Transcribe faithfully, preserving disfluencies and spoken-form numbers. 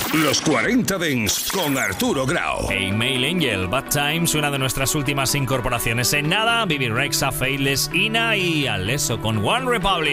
Los cuarenta Dance con Arturo Grau. Hey, Mail Angel, Bad Times, una de nuestras últimas incorporaciones en nada. Bibi Rexha, Faithless, Ina y Alesso con One Republic.